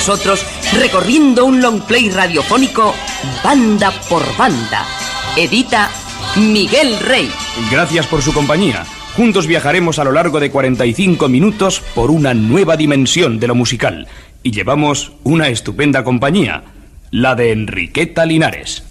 nosotros recorriendo un long play radiofónico banda por banda. Edita Miguel Rey. Gracias por su compañía. Juntos viajaremos a lo largo de 45 minutos por una nueva dimensión de lo musical. Y llevamos una estupenda compañía, la de Enriqueta Linares.